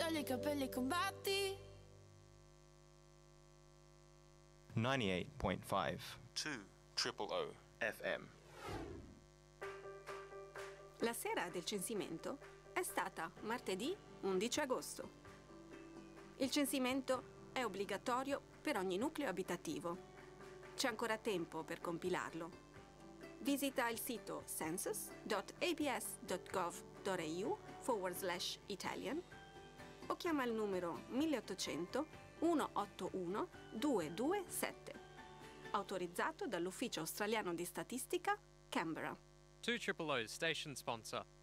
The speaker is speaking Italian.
togli i capelli e combatti. 98.5 2 FM. La sera del censimento è stata martedì 11 agosto. Il censimento è obbligatorio per ogni nucleo abitativo. C'è ancora tempo per compilarlo. Visita il sito census.abs.gov.au/Italian o chiama il numero 1800 181 227, autorizzato dall'Ufficio Australiano di Statistica, Canberra. 2 Triple O's station sponsor.